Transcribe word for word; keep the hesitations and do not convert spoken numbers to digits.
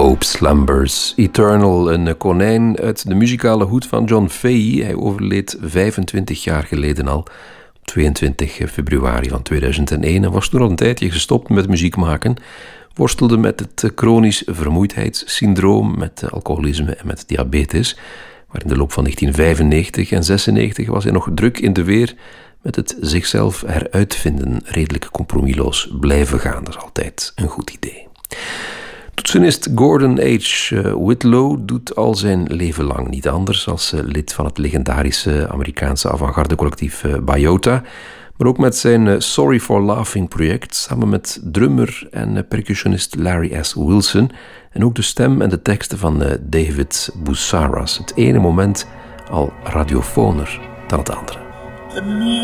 Hope Slumbers Eternal, een konijn uit de muzikale hoed van John Fahey. Hij overleed vijfentwintig jaar geleden al, op tweeëntwintig februari van tweeduizend één, en was toen al een tijdje gestopt met muziek maken. Worstelde met het chronisch vermoeidheidssyndroom, met alcoholisme en met diabetes. Maar in de loop van negentien vijfennegentig en zesennegentig was hij nog druk in de weer met het zichzelf heruitvinden, redelijk compromisloos blijven gaan. Dat is altijd een goed idee. Toetsenist Gordon H. Whitlow doet al zijn leven lang niet anders als lid van het legendarische Amerikaanse avant-garde collectief Biota, maar ook met zijn Sorry for Laughing project, samen met drummer en percussionist Larry S. Wilson, en ook de stem en de teksten van David Boussaras. Het ene moment al radiofoner dan het andere.